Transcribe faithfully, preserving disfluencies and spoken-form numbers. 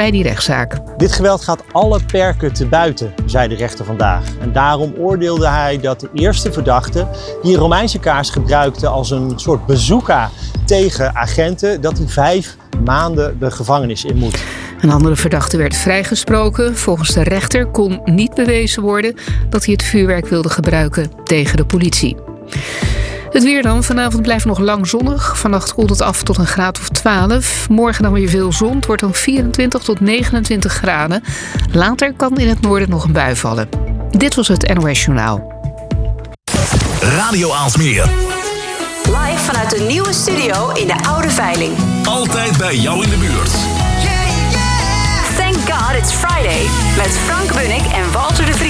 bij die rechtszaak. Dit geweld gaat alle perken te buiten, zei de rechter vandaag. En daarom oordeelde hij dat de eerste verdachte, die een Romeinse kaars gebruikte als een soort bazooka tegen agenten, dat hij vijf maanden de gevangenis in moet. Een andere verdachte werd vrijgesproken. Volgens de rechter kon niet bewezen worden dat hij het vuurwerk wilde gebruiken tegen de politie. Het weer dan. Vanavond blijft nog lang zonnig. Vannacht koelt het af tot een graad of twaalf. Morgen dan weer veel zon. Het wordt dan vierentwintig tot negenentwintig graden. Later kan in het noorden nog een bui vallen. Dit was het N O S Journaal. Radio Aalsmeer. Live vanuit de nieuwe studio in de Oude Veiling. Altijd bij jou in de buurt. Thank God it's Friday. Met Frank Bunnik en Walter de Vries.